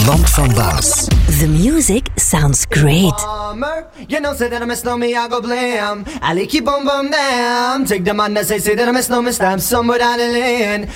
Land van Baas. The music sounds great. You know, say that I miss no me, I go blam. I like keep on bum damn. Take the man that say that I miss no me, stamp some without a lane.